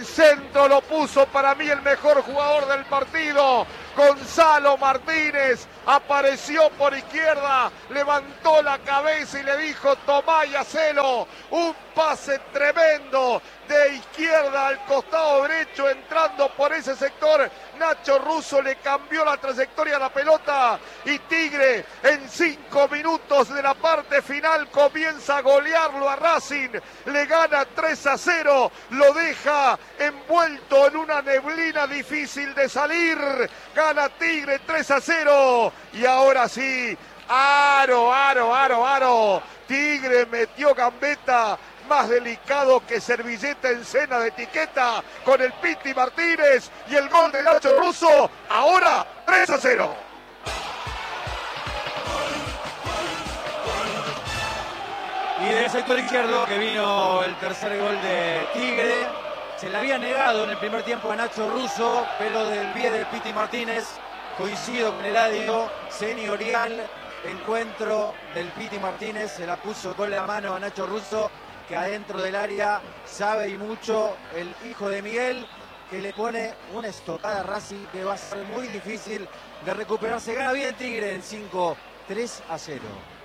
El centro lo puso para mí el mejor jugador del partido. Gonzalo Martínez apareció por izquierda, levantó la cabeza y le dijo: tomá y hacelo. Un pase tremendo de izquierda al costado derecho, entrando por ese sector. Nacho Russo le cambió la trayectoria a la pelota y Tigre en 5 minutos de la parte final comienza a golearlo a Racing. Le gana 3-0, lo deja envuelto en una neblina difícil de salir. Gana Tigre 3-0 y ahora sí, aro. Tigre metió gambeta. Más delicado que servilleta en cena de etiqueta con el Piti Martínez y el gol de Nacho Russo. Ahora 3-0. Y del sector izquierdo que vino el tercer gol de Tigre. Se le había negado en el primer tiempo a Nacho Russo, pero del pie del Piti Martínez. Coincido con Eladio, señorial encuentro del Piti Martínez. Se la puso con la mano a Nacho Russo, que adentro del área sabe y mucho el hijo de Miguel, que le pone una estocada a Racing que va a ser muy difícil de recuperarse. Gana bien Tigre en 5-3-0.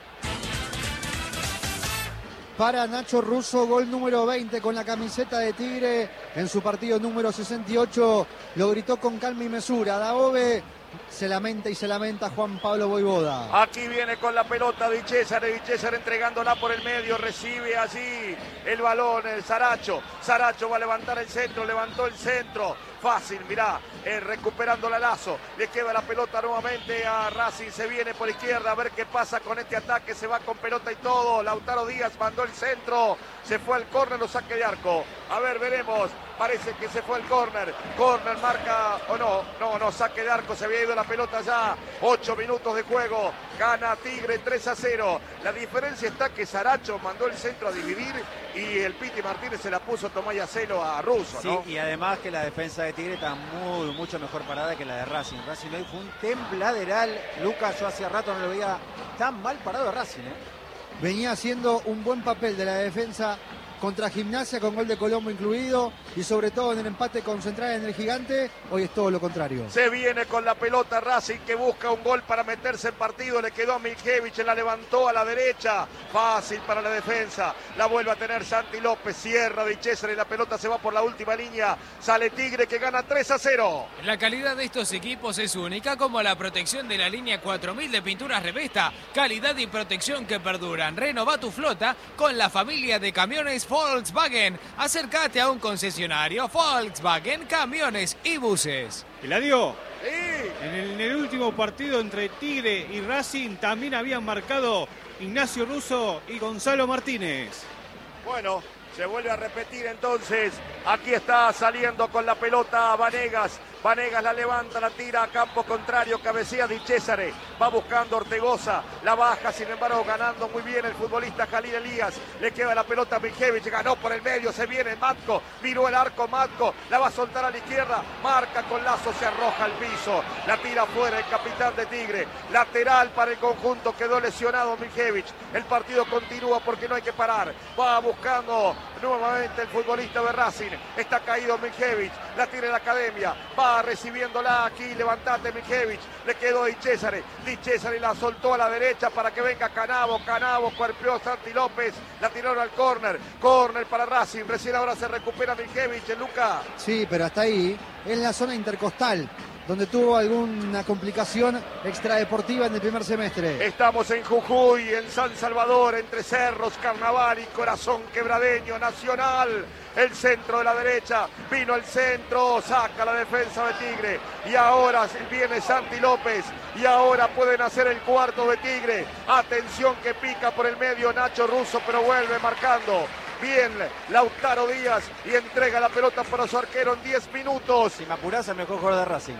Para Nacho Russo, gol número 20 con la camiseta de Tigre en su partido número 68. Lo gritó con calma y mesura. Daove se lamenta Juan Pablo Voivoda. Aquí viene con la pelota Di Cesare entregándola por el medio, recibe allí el balón el Saracho va a levantar el centro, levantó el centro, fácil, mirá, recuperando la Lazo, le queda la pelota nuevamente a Racing, se viene por izquierda, a ver qué pasa con este ataque, se va con pelota y todo. Lautaro Díaz mandó el centro, se fue al córner o saque de arco, a ver, veremos, parece que se fue al córner marca, o no, saque de arco, se había ido la pelota ya. 8 minutos de juego, gana Tigre 3-0. La diferencia está que Saracho mandó el centro a dividir y el Piti Martínez se la puso Tomás y Acelo a Russo, ¿no? Sí, y además que la defensa de Tigre está mucho mejor parada que la de Racing. Racing hoy fue un tembladeral. Lucas, yo hacía rato no lo veía tan mal parado a Racing, Venía haciendo un buen papel de la defensa contra Gimnasia, con gol de Colombo incluido, y sobre todo en el empate con Central en el Gigante. Hoy es todo lo contrario. Se viene con la pelota Racing, que busca un gol para meterse en partido. Le quedó a Miljevich, la levantó a la derecha, fácil para la defensa. La vuelve a tener Santi López, cierra Di Cesare y la pelota se va por la última línea. Sale Tigre, que gana 3-0. La calidad de estos equipos es única, como la protección de la línea 4000 de pinturas Revesta. Calidad y protección que perduran. Renova tu flota con la familia de camiones Volkswagen. Acércate a un concesionario Volkswagen, camiones y buses. Eladio, Sí. en el último partido entre Tigre y Racing también habían marcado Ignacio Russo y Gonzalo Martínez. Bueno, se vuelve a repetir entonces. Aquí está saliendo con la pelota Vanegas. Vanegas la levanta, la tira a campo contrario, cabecea Di Cesare, va buscando Ortegoza, la baja, sin embargo ganando muy bien el futbolista Jalil Elías, le queda la pelota a Miljevich, ganó por el medio, se viene Matko, miró el arco Matko, la va a soltar a la izquierda, marca con Lazo, se arroja al piso, la tira fuera el capitán de Tigre, lateral para el conjunto, quedó lesionado Miljevich, el partido continúa porque no hay que parar, va buscando nuevamente el futbolista de Racing, está caído Miljevich, la tira en la academia, va recibiéndola aquí, levantate Miljevich, le quedó Di Cesare la soltó a la derecha para que venga Canavo, cuerpeó Santi López, la tiraron al córner para Racing, recién ahora se recupera Miljevich, Luca. Sí, pero hasta ahí, en la zona intercostal, donde tuvo alguna complicación extradeportiva en el primer semestre. Estamos en Jujuy, en San Salvador, entre Cerros, Carnaval y Corazón Quebradeño, Nacional. El centro de la derecha, vino el centro, saca la defensa de Tigre. Y ahora viene Santi López. Y ahora pueden hacer el cuarto de Tigre. Atención que pica por el medio Nacho Russo, pero vuelve marcando. Bien, Lautaro Díaz y entrega la pelota para su arquero en 10 minutos. Si me apurás, el mejor jugador de Racing.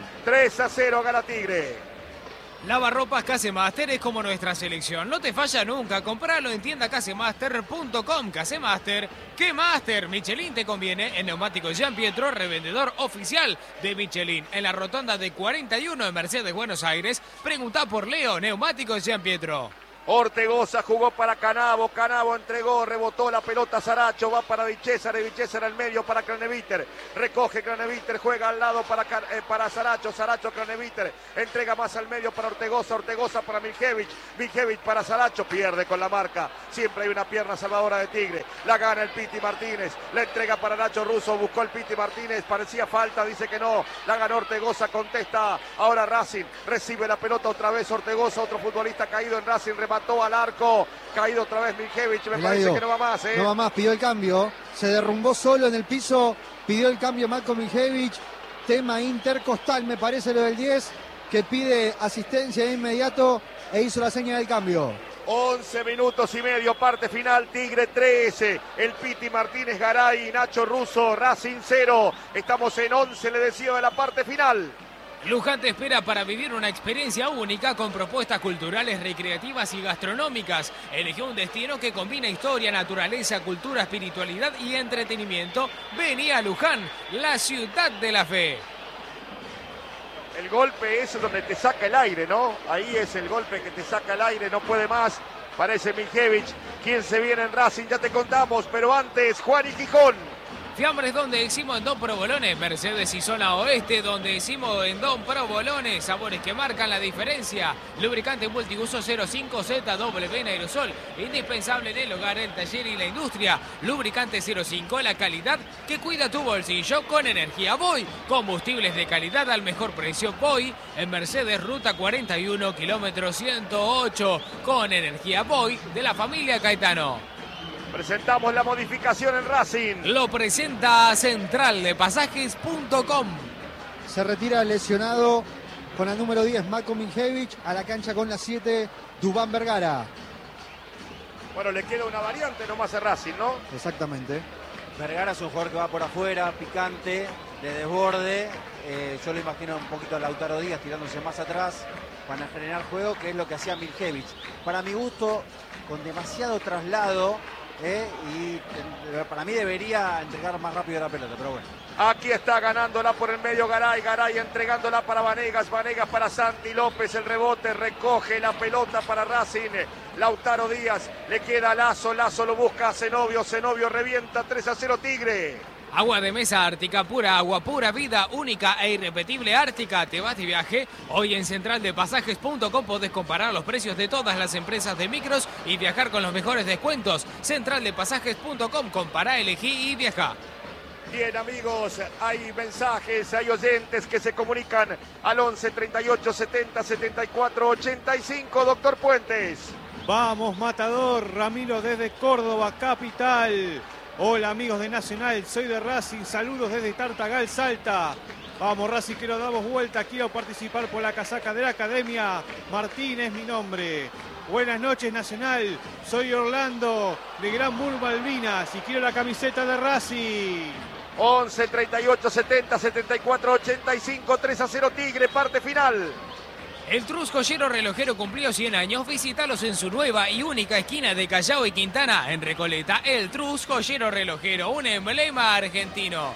3-0 gana Tigre. Lavarropas Casemaster es como nuestra selección. No te falla nunca. Compralo en tiendacasemaster.com. Casemaster, ¿qué Master? Michelin te conviene. En Neumáticos Gianpietro, revendedor oficial de Michelin. En la rotonda de 41 en Mercedes, Buenos Aires. Preguntá por Leo, Neumáticos Gianpietro. Ortegoza jugó para Canavo, Canavo entregó, rebotó la pelota a Saracho, va para Di Cesare al medio para Craneviter, recoge Craneviter, juega al lado para Saracho, Craneviter, entrega más al medio para Ortegoza para Miljevic para Saracho, pierde con la marca, siempre hay una pierna salvadora de Tigre, la gana el Piti Martínez, la entrega para Nacho Russo, buscó el Piti Martínez, parecía falta, dice que no, la ganó Ortegoza, contesta ahora Racing, recibe la pelota otra vez Ortegoza, otro futbolista caído en Racing, remató al arco, caído otra vez Miljevic, me parece que no va más, No va más, pidió el cambio, se derrumbó solo en el piso, pidió el cambio Marco Miljevic, tema intercostal me parece lo del 10, que pide asistencia de inmediato e hizo la seña del cambio. 11 minutos y medio, parte final, Tigre 13, el Piti Martínez, Garay, Nacho Russo, Racing 0, estamos en 11, le decía, de la parte final. Luján te espera para vivir una experiencia única con propuestas culturales, recreativas y gastronómicas. Elige un destino que combina historia, naturaleza, cultura, espiritualidad y entretenimiento. Vení a Luján, la ciudad de la fe. El golpe es donde te saca el aire, ¿no? Ahí es el golpe que te saca el aire, no puede más. Parece Miljevic, quien se viene en Racing, ya te contamos, pero antes Juan y Gijón. Fiambres donde decimos en Don Provolones, Mercedes y Zona Oeste donde decimos en Don Provolones, sabores que marcan la diferencia. Lubricante multiuso 05ZW en aerosol, indispensable en el hogar, el taller y la industria. Lubricante 05, la calidad que cuida tu bolsillo con energía Boy. Combustibles de calidad al mejor precio Boy en Mercedes Ruta 41, kilómetro 108, con energía Boy de la familia Caetano. Presentamos la modificación en Racing. Lo presenta centraldepasajes.com. Se retira lesionado con el número 10, Marco Miljevic, a la cancha con la 7, Dubán Vergara. Bueno, le queda una variante nomás a Racing, ¿no? Exactamente. Vergara es un jugador que va por afuera, picante, de desborde. Yo lo imagino un poquito a Lautaro Díaz tirándose más atrás para generar juego, que es lo que hacía Miljevic. Para mi gusto, con demasiado traslado. Y para mí debería entregar más rápido la pelota, pero bueno. Aquí está ganándola por el medio Garay entregándola para Vanegas para Santi López, el rebote, recoge la pelota para Racing, Lautaro Díaz, le queda Lazo lo busca a Zenobio revienta 3-0 Tigre. Agua de mesa Ártica, pura agua, pura vida, única e irrepetible Ártica. ¿Te vas de viaje? Hoy en centraldepasajes.com podés comparar los precios de todas las empresas de micros y viajar con los mejores descuentos. Centraldepasajes.com, compará, elegí y viajá. Bien, amigos, hay mensajes, hay oyentes que se comunican al 11 38 70 74 85. Doctor Puentes. Vamos, Matador, Ramiro desde Córdoba, capital. Hola, amigos de Nacional, soy de Racing, saludos desde Tartagal, Salta. Vamos, Racing, que nos damos vuelta, quiero participar por la casaca de la Academia. Martín es mi nombre. Buenas noches, Nacional, soy Orlando, de Gran Mur, Malvinas, y quiero la camiseta de Racing. 11 38 70 74 85, 3-0 Tigre, parte final. El Trus Joyero Relojero cumplió 100 años. Visítalos en su nueva y única esquina de Callao y Quintana, en Recoleta. El Trus Joyero Relojero, un emblema argentino.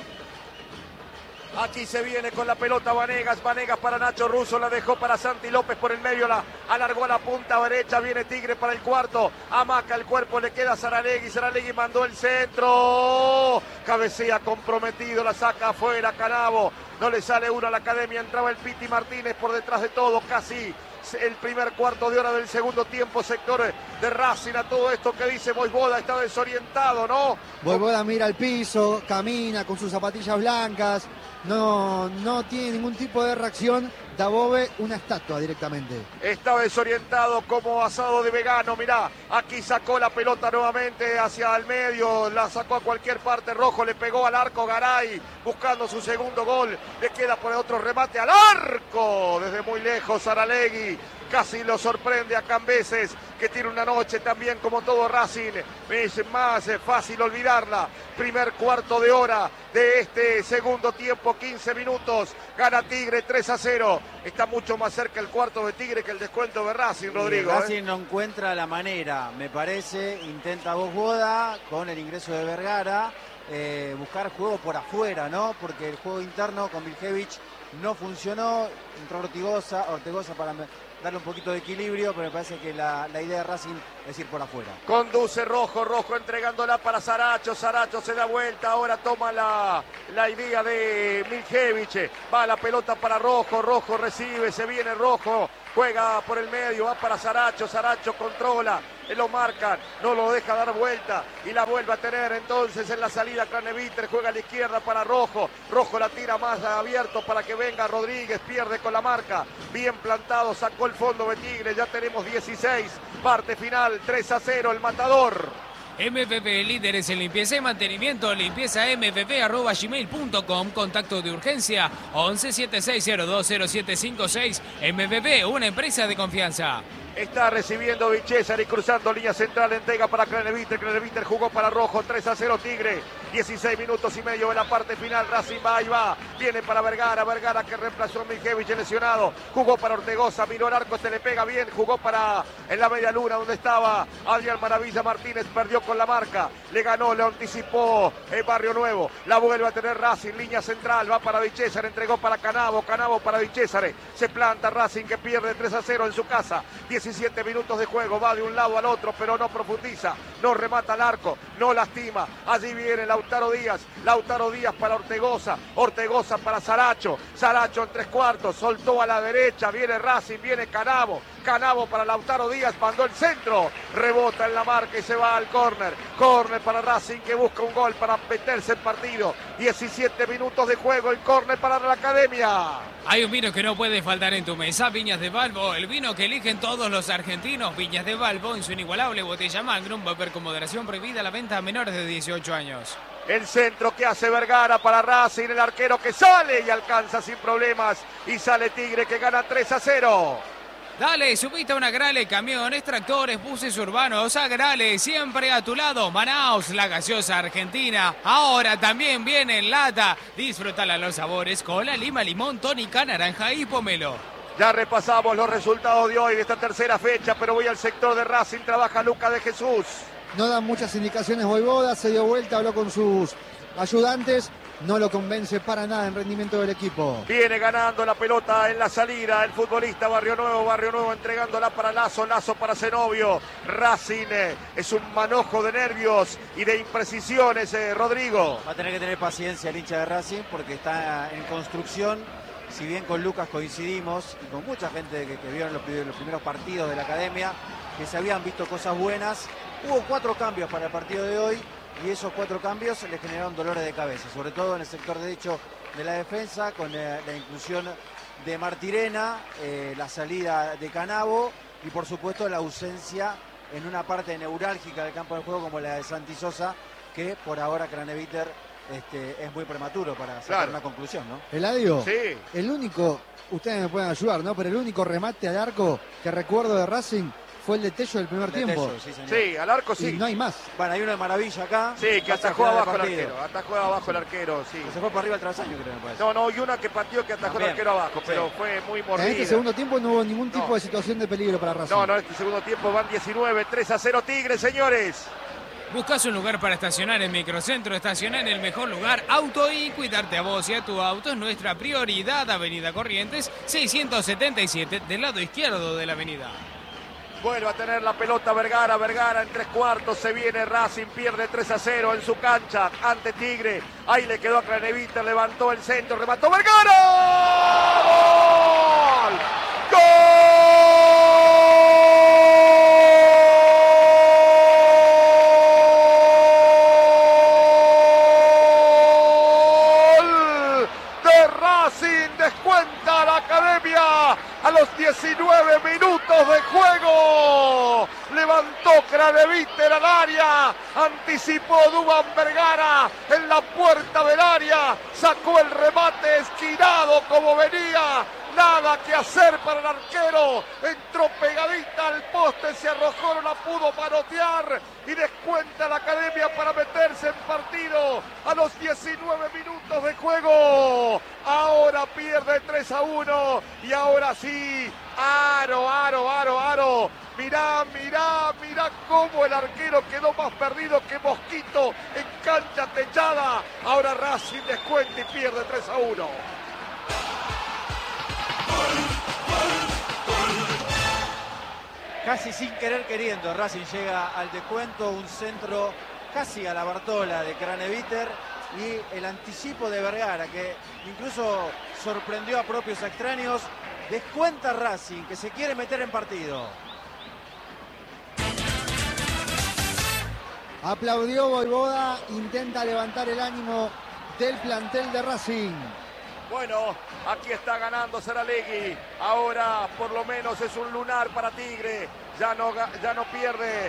Aquí se viene con la pelota Vanegas para Nacho Russo, la dejó para Santi López por el medio, la alargó a la punta derecha, viene Tigre para el cuarto, amaca el cuerpo, le queda a Saralegui mandó el centro, cabecea comprometido, la saca afuera Canavo, no le sale uno a la Academia, entraba el Piti Martínez por detrás de todo, casi el primer cuarto de hora del segundo tiempo, sector de Racing. A todo esto que dice Boyvoda, está desorientado, ¿no? Boyvoda mira al piso, camina con sus zapatillas blancas, no tiene ningún tipo de reacción. Dabove, una estatua directamente. Está desorientado como asado de vegano, mirá, aquí sacó la pelota nuevamente hacia el medio, la sacó a cualquier parte, Rojo le pegó al arco, Garay buscando su segundo gol, le queda por el otro remate al arco, desde muy lejos Saralegui. Casi lo sorprende a Cambeses, que tiene una noche también como todo Racing. Es más fácil olvidarla. Primer cuarto de hora de este segundo tiempo, 15 minutos. Gana Tigre 3-0. Está mucho más cerca el cuarto de Tigre que el descuento de Racing, Rodrigo. Racing no encuentra la manera, me parece. Intenta Boyvoda con el ingreso de Vergara. Buscar juego por afuera, ¿no? Porque el juego interno con Miljevic no funcionó. Entró Ortegoza darle un poquito de equilibrio, pero me parece que la idea de Racing es ir por afuera. Conduce Rojo entregándola para Saracho se da vuelta, ahora toma la idea de Miljevich, va la pelota para Rojo recibe, se viene Rojo, juega por el medio, va para Saracho controla, lo marcan, no lo deja dar vuelta y la vuelve a tener entonces en la salida Craneviter, juega a la izquierda para Rojo la tira más abierto para que venga Rodríguez, pierde con la marca, bien plantado, sacó el fondo de Tigre, ya tenemos 16, parte final, 3-0 el Matador. MPP, líderes en limpieza y mantenimiento, limpiezampp@gmail.com, contacto de urgencia 1176020756. MPP, una empresa de confianza. Está recibiendo Vichesar y cruzando línea central, entrega para Craneviter jugó para Rojo, 3-0 Tigre, 16 minutos y medio de la parte final, Racing va y va, viene para Vergara que reemplazó a Miljevich lesionado, jugó para Ortegoza, miró el arco, se le pega bien, jugó para en la media luna donde estaba Adrián Maravilla Martínez, perdió con la marca, le ganó, le anticipó el Barrio Nuevo, la vuelve a tener Racing, línea central, va para Vichesar, entregó para Canavo para Vichesar, se planta Racing que pierde 3-0 en su casa, 17 minutos de juego, va de un lado al otro, pero no profundiza, no remata al arco, no lastima. Allí viene Lautaro Díaz para Ortegoza para Saracho en 3/4, soltó a la derecha, viene Racing, viene Canavo para Lautaro Díaz, mandó el centro, rebota en la marca y se va al córner para Racing que busca un gol para meterse en partido, 17 minutos de juego, el córner para la Academia. Hay un vino que no puede faltar en tu mesa, Viñas de Valvo, el vino que eligen todos los argentinos. Viñas de Valvo en su inigualable botella Magnum, beber con moderación, prohibida la venta a menores de 18 años. El centro que hace Vergara para Racing, el arquero que sale y alcanza sin problemas y sale Tigre que gana 3-0. Dale, subite a una Grale, camiones, tractores, buses urbanos, a Grale, siempre a tu lado. Manaos, la gaseosa argentina. Ahora también viene en lata. Disfrútala los sabores, cola, lima, limón, tónica, naranja y pomelo. Ya repasamos los resultados de hoy, de esta tercera fecha, pero voy al sector de Racing, trabaja Lucas de Jesús. No dan muchas indicaciones Voivoda, se dio vuelta, habló con sus ayudantes. No lo convence para nada en rendimiento del equipo. Viene ganando la pelota en la salida el futbolista Barrio Nuevo entregándola para Lazo para Zenobio. Racing es un manojo de nervios y de imprecisiones, Rodrigo. Va a tener que tener paciencia el hincha de Racing porque está en construcción. Si bien con Lucas coincidimos y con mucha gente que vio en los primeros partidos de la Academia, que se habían visto cosas buenas, hubo 4 cambios para el partido de hoy. Y esos 4 cambios le generaron dolores de cabeza, sobre todo en el sector derecho de la defensa, con la inclusión de Martirena, la salida de Canavo y por supuesto la ausencia en una parte neurálgica del campo de juego como la de Santi Sosa, que por ahora Craneviter es muy prematuro para sacar una conclusión, ¿no? Eladio, sí. El único, ustedes me pueden ayudar, ¿no? Pero el único remate al arco que recuerdo de Racing fue el de Tello del primer tiempo. Sí, señor. Sí, al arco sí. Y no hay más. Bueno, hay uno de Maravilla acá. Sí, que atajó abajo el arquero. Atajó abajo el arquero, sí. Se fue para arriba el travesaño, creo, me parece. No, y una que pateó que atajó el arquero abajo, pero fue muy mordida. En este segundo tiempo no hubo ningún tipo de situación de peligro para Racing. No, en este segundo tiempo van 19, 3-0 Tigre, señores. ¿Buscas un lugar para estacionar en Microcentro? Estacionar en el mejor lugar, Auto y cuidarte a vos y a tu auto es nuestra prioridad. Avenida Corrientes, 677, del lado izquierdo de la avenida. Vuelve a tener la pelota Vergara en 3/4, se viene Racing, pierde 3-0 en su cancha ante Tigre. Ahí le quedó a Craneviter, levantó el centro, remató Vergara. ¡Gol! ¡Gol! De Racing, descuenta la Academia. A los 19 minutos de juego, levantó Craneviter al área, anticipó Duván Vergara en la puerta del área, sacó el remate esquinado como venía, nada que hacer para el arquero, entró pegadita al poste, se arrojó, no la pudo manotear y descuenta la Academia para meterse en partido a los 19 minutos de juego. Ahora pierde 3-1 y ahora sí, Aro. Mirá cómo el arquero quedó más perdido que Mosquito en cancha techada. Ahora Racing descuenta y pierde 3-1. Casi sin querer queriendo, Racing llega al descuento, un centro casi a la Bartola de Craneviter y el anticipo de Vergara, que incluso sorprendió a propios extraños. Descuenta Racing, que se quiere meter en partido. Aplaudió Voivoda, intenta levantar el ánimo del plantel de Racing. Bueno, aquí está ganando Saralegui. Ahora por lo menos es un lunar para Tigre. Ya no pierde,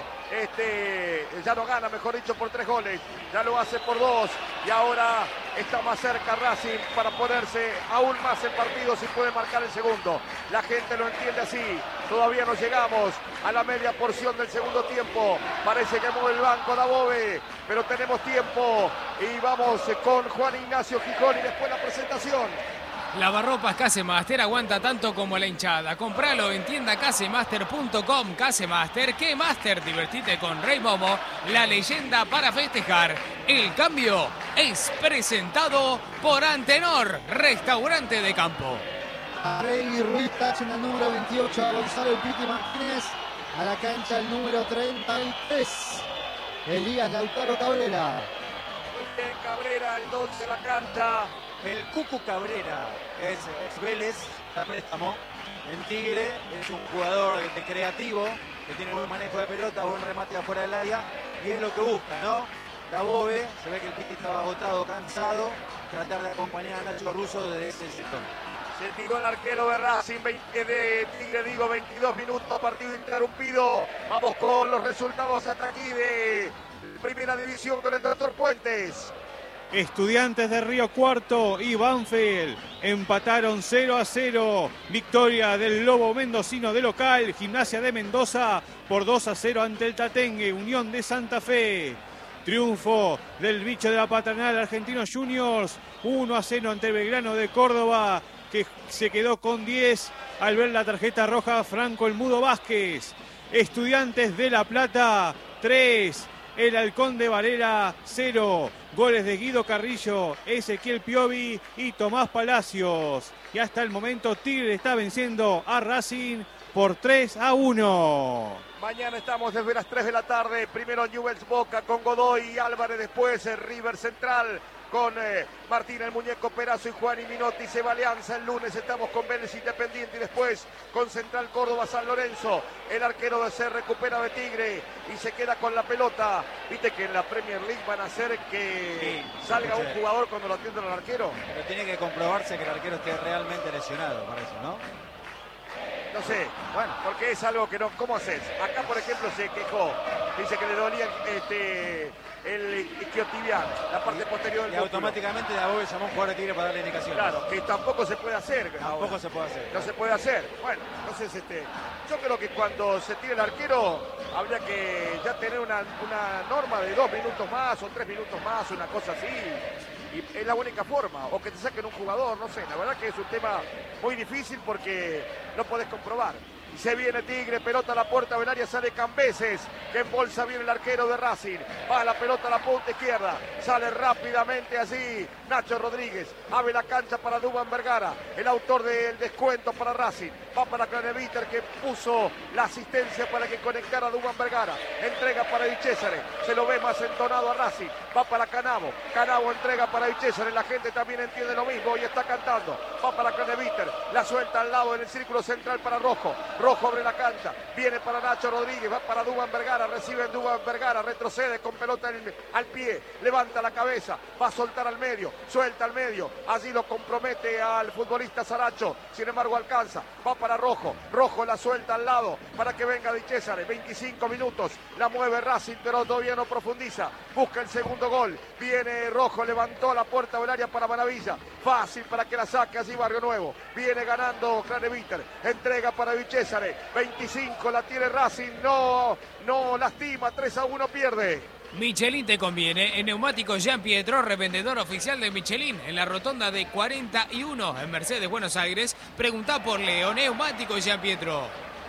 ya no gana, mejor dicho, por 3 goles. Ya lo hace por 2. Y ahora está más cerca Racing para ponerse aún más en partido si puede marcar el segundo. La gente lo entiende así. Todavía no llegamos a la media porción del segundo tiempo. Parece que mueve el banco Dabove, pero tenemos tiempo. Y vamos con Juan Ignacio Gijón y después la presentación. Lavarropas Casemaster aguanta tanto como la hinchada. Compralo en tienda casemaster.com. Casemaster, ¿qué Master? Divertite con Rey Momo, la leyenda para festejar. El cambio es presentado por Antenor, restaurante de campo. Rey Ruiz tacha en el número 28 a Gonzalo El Piti Martínez. A la cancha el número 33. Elías Lautaro Cabrera. Bien, Cabrera, el 12 de la cancha. El Cucu Cabrera es ex Vélez, está préstamo en Tigre, es un jugador creativo que tiene buen manejo de pelota, buen remate afuera del área y es lo que busca, ¿no? Dabove, se ve que el Piti estaba agotado, cansado, tratar de acompañar a Nacho Russo desde ese sector. Se tiró el arquero de Racing, de Tigre, 22 minutos, partido interrumpido. Vamos con los resultados hasta aquí de Primera División con el doctor Puentes. Estudiantes de Río Cuarto y Banfield empataron 0-0. Victoria del Lobo Mendocino de local. Gimnasia de Mendoza por 2-0 ante el Tatengue. Unión de Santa Fe. Triunfo del bicho de la Patronal Argentinos Juniors. 1-0 ante el Belgrano de Córdoba, que se quedó con 10 al ver la tarjeta roja Franco el Mudo Vázquez. Estudiantes de La Plata 3. El Halcón de Varela 0. Goles de Guido Carrillo, Ezequiel Piovi y Tomás Palacios. Y hasta el momento Tigre está venciendo a Racing por 3-1. Mañana estamos desde las 3 de la tarde. Primero Newell's Boca con Godoy y Álvarez. Después River Central con Martín el Muñeco Perazo y Juan y Minotti. Se va Alianza. El lunes estamos con Vélez Independiente y después con Central Córdoba San Lorenzo. El arquero de se recupera de Tigre y se queda con la pelota. Viste que en la Premier League van a hacer que salga un jugador cuando lo atienden al arquero. Pero tiene que comprobarse que el arquero esté realmente lesionado, parece, ¿no? No sé, bueno, porque es algo que no... ¿Cómo haces? Acá, por ejemplo, se quejó. Dice que le dolía el isquiotibial, la parte posterior del y automáticamente Dabove llamó a un jugador de Tigre para darle indicaciones. Claro, que tampoco se puede hacer. Tampoco ahora. se puede hacer. No se puede hacer. Bueno, entonces yo creo que cuando se tire el arquero habría que ya tener una norma de 2 minutos más o 3 minutos más, una cosa así. Y es la única forma, o que te saquen un jugador, no sé, la verdad que es un tema muy difícil porque no podés comprobar. Y se viene Tigre, pelota a la puerta del área, sale Cambeses, que embolsa bien el arquero de Racing. Va la pelota a la punta izquierda, sale rápidamente allí Nacho Rodríguez, abre la cancha para Dubán Vergara, el autor del descuento para Racing. Va para Craneviter, que puso la asistencia para que conectara a Dubán Vergara. Entrega para Di Cesare, se lo ve más entonado a Racing. Va para Canavo, Canavo entrega para Di Cesare, la gente también entiende lo mismo y está cantando. Va para Craneviter, la suelta al lado en el círculo central para Rojo. Rojo abre la cancha, viene para Nacho Rodríguez, va para Dubán Vergara, recibe en Dubán Vergara, retrocede con pelota al pie, levanta la cabeza, va a soltar al medio, suelta al medio, allí lo compromete al futbolista Saracho, sin embargo alcanza, va para Rojo, Rojo la suelta al lado para que venga Di Cesare, 25 minutos, la mueve Racing pero todavía no profundiza, busca el segundo gol, viene Rojo, levantó la puerta del área para Maravilla, fácil para que la saque allí Barrio Nuevo, viene ganando Craneviter, entrega para Di Cesare, 25 la tiene Racing, no lastima, 3-1 pierde. Michelin te conviene. En Neumáticos Jean Pietro, revendedor oficial de Michelin, en la rotonda de 41 en Mercedes, Buenos Aires. Preguntá por Leo. Neumáticos Jean Pietro.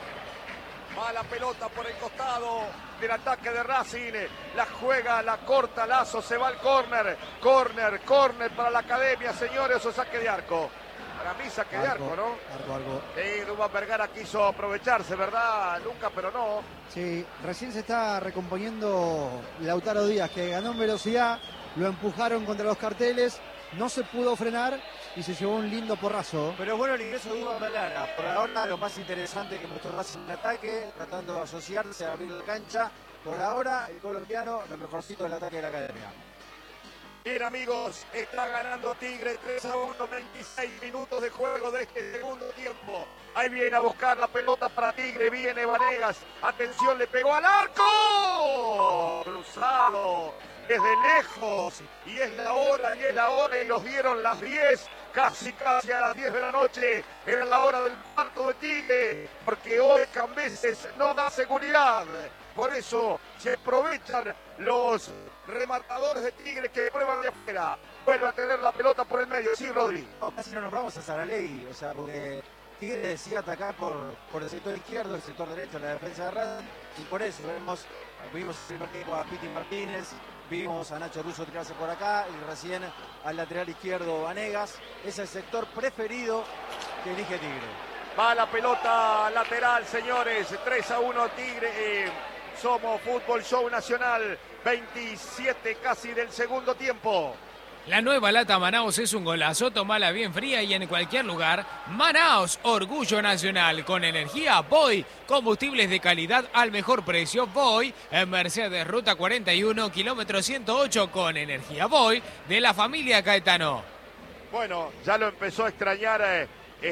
Va la pelota por el costado del ataque de Racing. La juega, la corta Lazo, se va al córner. Córner para la academia, señores, o saque de arco. Para mí saque de arco, ¿no? Arco. Duván Vergara quiso aprovecharse, ¿verdad, Luca? Pero no. Sí, recién se está recomponiendo Lautaro Díaz, que ganó en velocidad, lo empujaron contra los carteles, no se pudo frenar y se llevó un lindo porrazo. Pero bueno, el ingreso de Duván Vergara. Por ahora lo más interesante que mostró Racing en ataque, tratando de asociarse, a abrir la cancha. Por ahora, el colombiano, lo mejorcito del ataque de la academia. Bien, amigos, está ganando Tigre 3-1, 26 minutos de juego de este segundo tiempo. Ahí viene a buscar la pelota para Tigre, viene Vanegas. Atención, le pegó al arco. Cruzado desde lejos. Y es la hora, y nos dieron las 10. Casi a las 10 de la noche. Era la hora del cuarto de Tigre. Porque hoy Cambeses no da seguridad. Por eso se aprovechan los rematadores de Tigre que prueban de afuera. Vuelve a tener la pelota por el medio. Sí, Rodri. No, casi no nos vamos a Saralegui, o sea, porque Tigre decía atacar por el sector izquierdo, el sector derecho, la defensa de Racing, y por eso vimos el primer tiempo a Piti Martínez, vimos a Nacho Russo tirarse por acá, y recién al lateral izquierdo Vanegas. Es el sector preferido que elige Tigre. Va la pelota lateral, señores. 3-1 Tigre. Somos Fútbol Show Nacional, 27 casi del segundo tiempo. La nueva lata Manaos es un golazo, tomala bien fría y en cualquier lugar. Manaos, orgullo nacional, con energía Voy, combustibles de calidad al mejor precio. Voy, en Mercedes, ruta 41, kilómetro 108, con energía Voy, de la familia Caetano. Bueno, ya lo empezó a extrañar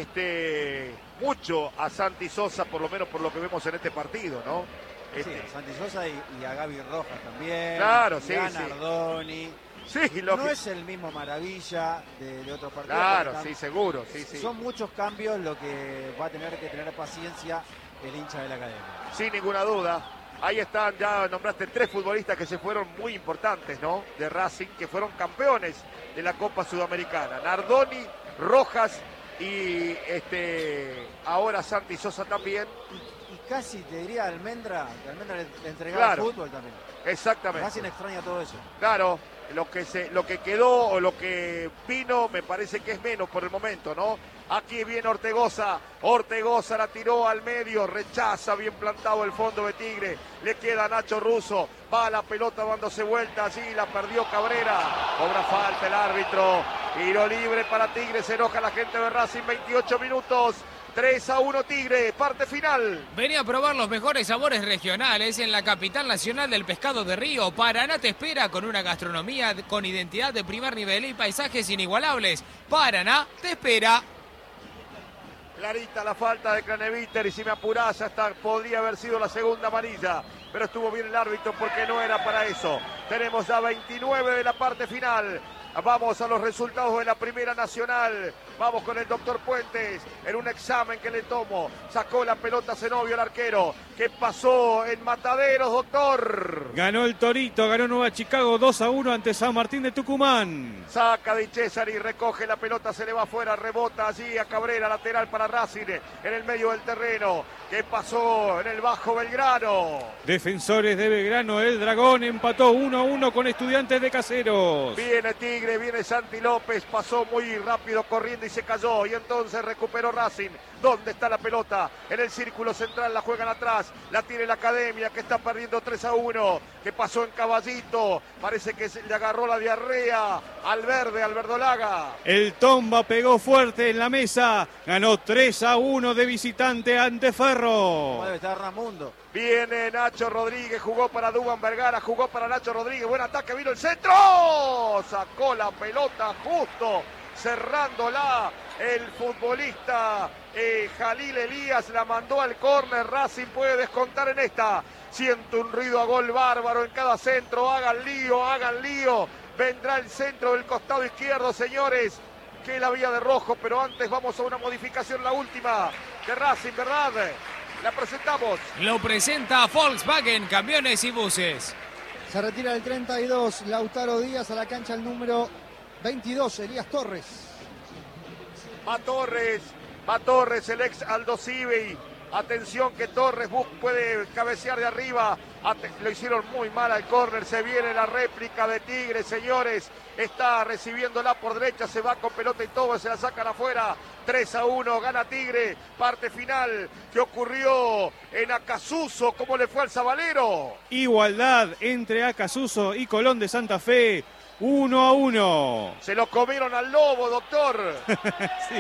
mucho a Santi Sosa, por lo menos por lo que vemos en este partido, ¿no? Sí, a Santi Sosa y a Gaby Rojas también. Claro, sí, a Nardoni. Sí, no es el mismo Maravilla de otros partidos. Claro, sí, seguro, sí. Son muchos cambios lo que va a tener que tener paciencia el hincha de la academia. Sin ninguna duda. Ahí están, ya nombraste 3 futbolistas que se fueron muy importantes, ¿no? De Racing, que fueron campeones de la Copa Sudamericana. Nardoni, Rojas y ahora Santi Sosa también. Y casi te diría Almendra, que Almendra le entregaba el fútbol también. Exactamente. Racing extraña todo eso. Claro, lo que quedó o lo que vino me parece que es menos por el momento, ¿no? Aquí viene Ortegoza la tiró al medio, rechaza, bien plantado el fondo de Tigre, le queda Nacho Russo, va la pelota dándose vuelta, allí la perdió Cabrera, cobra falta el árbitro, tiro libre para Tigre, se enoja la gente de Racing, 28 minutos. 3-1 Tigre, parte final. Vení a probar los mejores sabores regionales en la capital nacional del pescado de río. Paraná te espera con una gastronomía con identidad de primer nivel y paisajes inigualables. Paraná te espera. Clarita la falta de Craneviter y si me apurás hasta podría haber sido la segunda amarilla. Pero estuvo bien el árbitro porque no era para eso. Tenemos ya 29 de la parte final. Vamos a los resultados de la Primera Nacional. Vamos con el doctor Puentes en un examen que le tomo. Sacó la pelota Zenobio, el arquero. ¿Qué pasó en Mataderos, doctor? Ganó el Torito, ganó Nueva Chicago 2-1 ante San Martín de Tucumán. Saca Di Cesari, recoge la pelota, se le va afuera, rebota allí a Cabrera, lateral para Racing, en el medio del terreno. ¿Qué pasó en el Bajo Belgrano? Defensores de Belgrano, el Dragón empató 1-1 con Estudiantes de Caseros. Viene Tigre, viene Santi López, pasó muy rápido corriendo y se cayó. Y entonces recuperó Racing. ¿Dónde está la pelota? En el círculo central la juegan atrás. La tiene la Academia que está perdiendo 3-1. ¿Qué pasó en Caballito? Parece que se le agarró la diarrea al verde, al verdolaga. El Tomba pegó fuerte en la mesa. Ganó 3-1 de visitante ante Ferro. Debe estar Ramundo. Viene Nacho Rodríguez, jugó para Duván Vergara, jugó para Nacho Rodríguez. Buen ataque, vino el centro. Sacó la pelota justo, cerrándola el futbolista Jalil Elías, la mandó al córner. Racing puede descontar en esta. Siento un ruido a gol bárbaro en cada centro. Hagan lío. Vendrá el centro del costado izquierdo, señores. Que la vía de rojo, pero antes vamos a una modificación, la última de Racing, ¿verdad? La presentamos. Lo presenta Volkswagen, camiones y buses. Se retira el 32, Lautaro Díaz, a la cancha el número 22, Elías Torres. Va Torres, el ex Aldo Civi. Atención que Torres puede cabecear de arriba. Lo hicieron muy mal al córner. Se viene la réplica de Tigre, señores. está recibiéndola por derecha, se va con pelota y todo, se la sacan afuera. 3-1, gana Tigre. Parte final que ocurrió en Acasuso. ¿Cómo le fue al Sabalero? Igualdad entre Acasuso y Colón de Santa Fe. 1-1. Se lo comieron al lobo, doctor. Sí.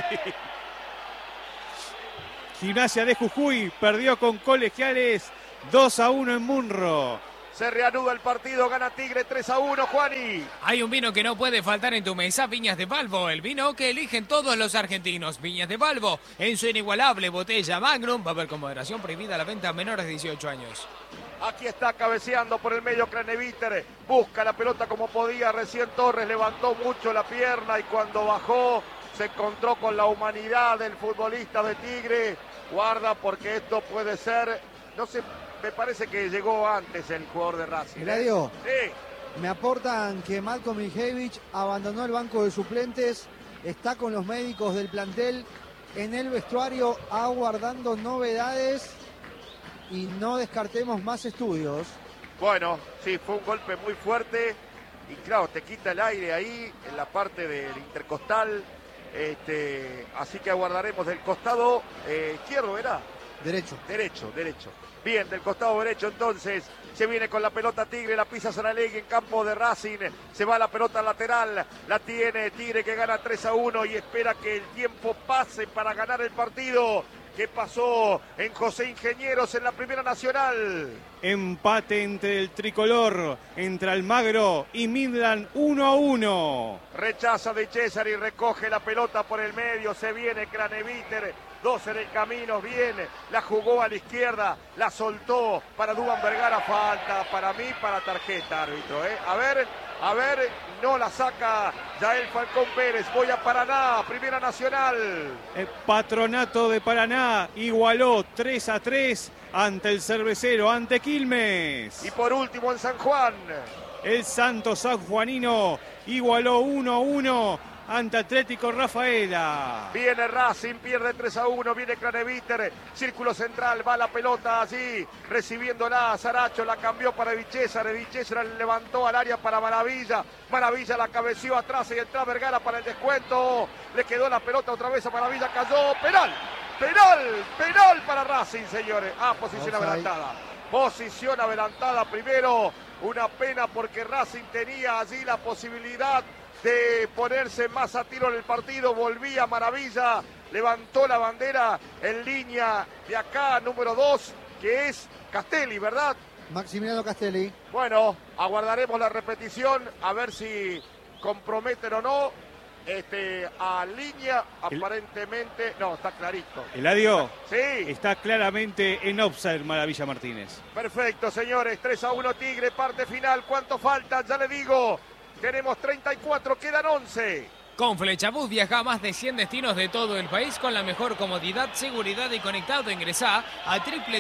Gimnasia de Jujuy perdió con Colegiales 2-1 en Munro. Se reanuda el partido, gana Tigre 3-1, Juani. Hay un vino que no puede faltar en tu mesa, Viñas de Valvo, el vino que eligen todos los argentinos. Viñas de Valvo, en su inigualable botella Magnum, va a haber con moderación prohibida la venta a menores de 18 años. Aquí está cabeceando por el medio Craneviter, busca la pelota como podía, recién Torres levantó mucho la pierna y cuando bajó se encontró con la humanidad del futbolista de Tigre. Guarda porque esto puede ser, no sé, me parece que llegó antes el jugador de Racing. Eladio, Sí. me aportan que Malcolm Mijevich abandonó el banco de suplentes, está con los médicos del plantel en el vestuario aguardando novedades y no descartemos más estudios. Bueno, sí, fue un golpe muy fuerte y claro, te quita el aire ahí en la parte del intercostal, así que aguardaremos del costado izquierdo, ¿verdad? Derecho. Derecho. Bien, del costado derecho entonces, se viene con la pelota Tigre, la pisa Saralegui en campo de Racing, se va la pelota lateral, la tiene Tigre que gana 3-1 y espera que el tiempo pase para ganar el partido. ¿Qué pasó en José Ingenieros en la Primera Nacional? Empate entre el tricolor, entre Almagro y Midland 1-1. Rechaza de César y recoge la pelota por el medio, se viene Craneviter, 2 en el camino, viene, la jugó a la izquierda, la soltó para Duván Vergara, falta para mí, para tarjeta, árbitro. A ver, no la saca Yael Falcón Pérez, voy a Paraná, Primera Nacional. El Patronato de Paraná igualó 3-3 ante el Cervecero, ante Quilmes. Y por último en San Juan. El Santo Sanjuanino igualó 1-1 ante Atlético Rafaela. Viene Racing, pierde 3-1, viene Craneviter, círculo central, va la pelota allí, recibiéndola, Saracho la cambió para Vichésar, Vichésar levantó al área para Maravilla, Maravilla la cabeció atrás y entra Vergara para el descuento, le quedó la pelota otra vez a Maravilla, cayó, penal para Racing, señores. Posición adelantada primero, una pena porque Racing tenía allí la posibilidad de ponerse más a tiro en el partido, volvía Maravilla, levantó la bandera en línea de acá, número 2, que es Castelli, ¿verdad? Maximiliano Castelli. Bueno, aguardaremos la repetición, a ver si comprometen o no. A línea, aparentemente, no, está clarito. Eladio, Sí. está claramente en offside Maravilla Martínez. Perfecto, señores, 3-1 Tigre, parte final, ¿cuánto falta? Ya le digo. Tenemos 34, quedan 11. Con Flechabús viaja a más de 100 destinos de todo el país con la mejor comodidad, seguridad y conectado. Ingresá a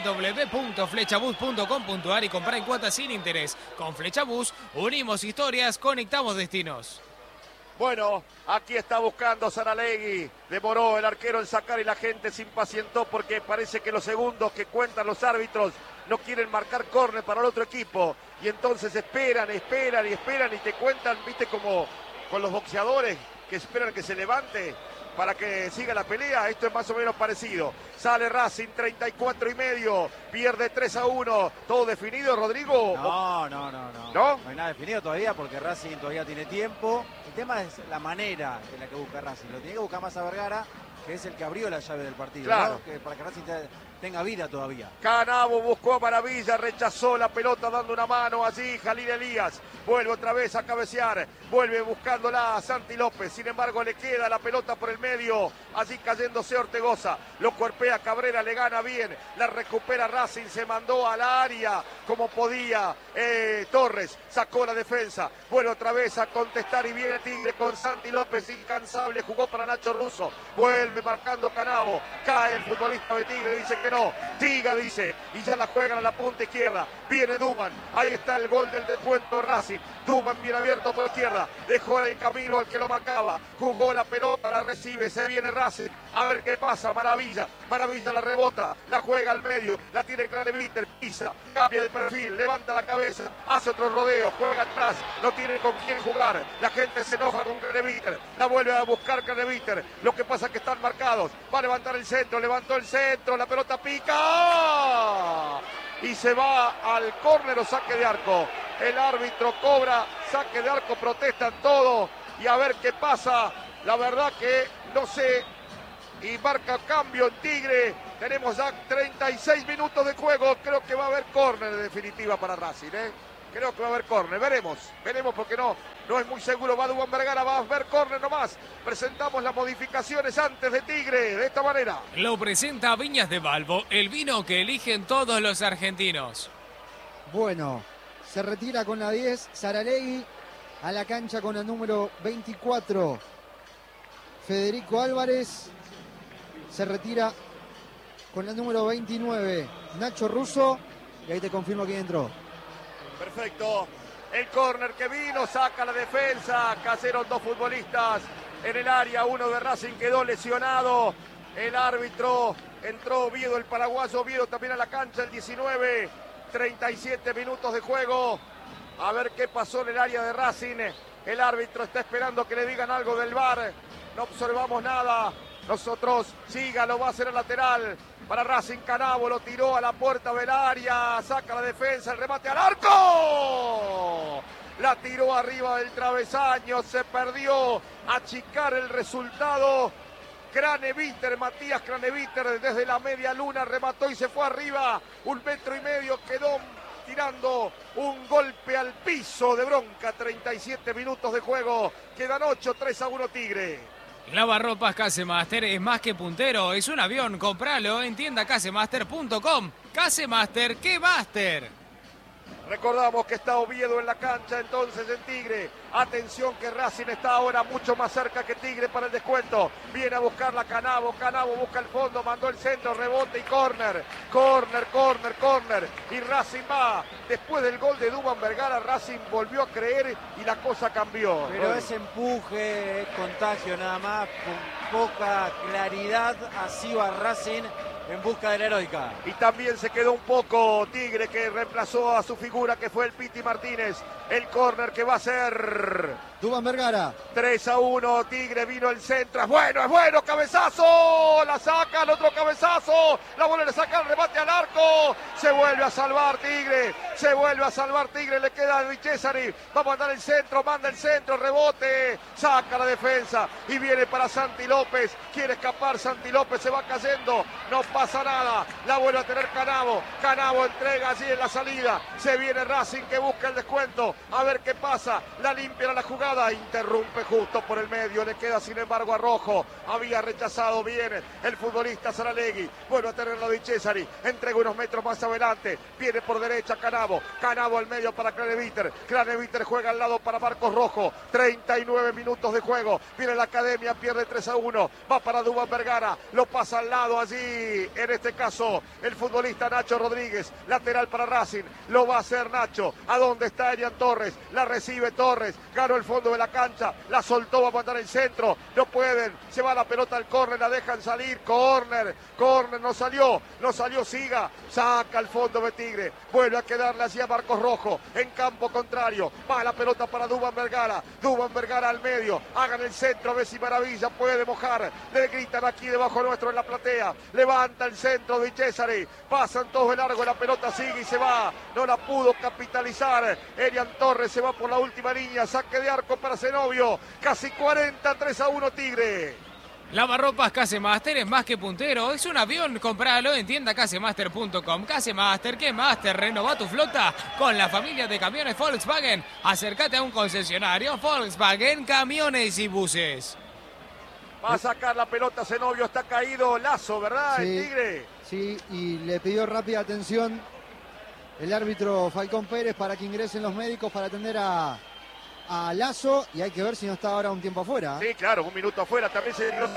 www.flechabus.com.ar y comprá en cuotas sin interés. Con Flechabús unimos historias, conectamos destinos. Bueno, aquí está buscando Saralegui. Demoró el arquero en sacar y la gente se impacientó porque parece que los segundos que cuentan los árbitros no quieren marcar córner para el otro equipo. Y entonces esperan y te cuentan, viste, como con los boxeadores que esperan que se levante para que siga la pelea. Esto es más o menos parecido. Sale Racing, 34,5, pierde 3-1. ¿Todo definido, Rodrigo? No. ¿No? No hay nada definido todavía porque Racing todavía tiene tiempo. El tema es la manera en la que busca Racing. Lo tiene que buscar más a Vergara, que es el que abrió la llave del partido. Claro. ¿No? Para que Racing tenga vida todavía. Canavo buscó a Maravilla, rechazó la pelota dando una mano allí, Jalil Elías, vuelve otra vez a cabecear, vuelve buscándola a Santi López, sin embargo le queda la pelota por el medio, allí cayéndose Ortegoza, lo cuerpea Cabrera, le gana bien, la recupera Racing, se mandó al área como podía, Torres sacó la defensa, vuelve otra vez a contestar y viene Tigre con Santi López, incansable, jugó para Nacho Russo, vuelve marcando Canavo, cae el futbolista de Tigre, dice que no, Tiga dice, y ya la juegan a la punta izquierda, viene Duman, ahí está el gol del descuento Racing, Duban bien abierto por izquierda. Dejó el camino al que lo marcaba. Jugó la pelota, la recibe. Se viene Racing. A ver qué pasa. Maravilla. Maravilla la rebota. La juega al medio. La tiene Craneviter. Pisa. Cambia de perfil. Levanta la cabeza. Hace otro rodeo. Juega atrás. No tiene con quién jugar. La gente se enoja con Craneviter. La vuelve a buscar Craneviter. Lo que pasa es que están marcados. Va a levantar el centro. Levantó el centro. La pelota pica. Y se va al córner o saque de arco. El árbitro cobra saque de arco, protestan todo y a ver qué pasa. La verdad que no sé. Y marca cambio en Tigre. Tenemos ya 36 minutos de juego. Creo que va a haber córner en definitiva para Racing, Creo que va a haber córner. Veremos porque no es muy seguro. Va Dubán Vergara, va a haber córner nomás. Presentamos las modificaciones antes de Tigre, de esta manera. Lo presenta Viñas de Balbo, el vino que eligen todos los argentinos. Bueno, se retira con la 10 Saralegui, a la cancha con el número 24 Federico Álvarez, se retira con el número 29 Nacho Russo, y ahí te confirmo quién entró. Perfecto. El córner que vino, saca la defensa. Cayeron dos futbolistas en el área. Uno de Racing quedó lesionado. El árbitro entró Oviedo, el paraguayo Oviedo también a la cancha. El 19, 37 minutos de juego. A ver qué pasó en el área de Racing. El árbitro está esperando que le digan algo del VAR. No observamos nada. Nosotros, Siga lo va a hacer al lateral. Para Racing, Canavo lo tiró a la puerta del área, saca la defensa, el remate al arco. La tiró arriba del travesaño, se perdió, achicar el resultado. Craneviter, Matías Craneviter desde la media luna remató y se fue arriba. 1,5 metros, quedó tirando un golpe al piso de bronca. 37 minutos de juego, quedan 8, 3-1 Tigre. Lavarropas Casemaster es más que puntero, es un avión, compralo en tiendacasemaster.com. Casemaster, ¡qué máster! Recordamos que está Oviedo en la cancha entonces en Tigre. Atención que Racing está ahora mucho más cerca que Tigre para el descuento. Viene a buscarla Canavo. Canavo busca el fondo, mandó el centro, rebote y córner. Córner. Y Racing va. Después del gol de Dubán Vergara, Racing volvió a creer y la cosa cambió. Pero ese empuje, es contagio nada más, con poca claridad. Así va Racing en busca de la heroica. Y también se quedó un poco Tigre, que reemplazó a su figura, que fue el Piti Martínez. El córner que va a ser Dubán Vergara. 3-1, Tigre, vino el centro. Es bueno, cabezazo. La saca, el otro cabezazo. La vuelve a sacar, el remate al arco. Se vuelve a salvar Tigre. Le queda a Cesari. Va a mandar el centro, manda el centro, rebote. Saca la defensa y viene para Santi López. Quiere escapar Santi López, se va cayendo. No pasa nada. La vuelve a tener Canavo. Canavo entrega allí en la salida. Se viene Racing que busca el descuento. A ver qué pasa. La limpia la jugada. Interrumpe justo por el medio. Le queda sin embargo a Rojo. Había rechazado bien el futbolista Saralegui. Vuelve a tenerlo Di Cesari. Entrega unos metros más adelante. Viene por derecha Canavo. Canavo al medio para Craneviter. Craneviter juega al lado para Marcos Rojo. 39 minutos de juego. Viene la academia. Pierde 3-1. Va para Dubán Vergara. Lo pasa al lado allí. En este caso el futbolista Nacho Rodríguez. Lateral para Racing. Lo va a hacer Nacho. ¿A dónde está Elian Torres? La recibe Torres. Ganó el fondo de la cancha. La soltó. Va a mandar el centro. No pueden. Se va la pelota al córner. La dejan salir. Córner. No salió. Siga. Saca al fondo de Tigre. Vuelve a quedarle así a Marcos Rojo. En campo contrario. Va la pelota para Dubán Vergara. Dubán Vergara al medio. Hagan el centro. A ver si Maravilla puede mojar. Le gritan aquí debajo nuestro en la platea. Levanta el centro de Cesari. Pasan todos de largo. La pelota sigue y se va. No la pudo capitalizar. Elian Torres se va por la última línea. Saque de arco para Zenobio. Casi 40, 3-1 Tigre. Lavarropas Casemaster es más que puntero, es un avión, compralo en tiendacasemaster.com. Casemaster, ¿qué máster? Renova tu flota con la familia de camiones Volkswagen. Acércate a un concesionario Volkswagen, camiones y buses. Va a sacar la pelota Zenobio, está caído Lazo, ¿verdad? Sí, el Tigre. Sí, y le pidió rápida atención el árbitro Falcón Pérez para que ingresen los médicos para atender a Lazo, y hay que ver si no está ahora un tiempo afuera. Sí, claro, un minuto afuera. También se tiró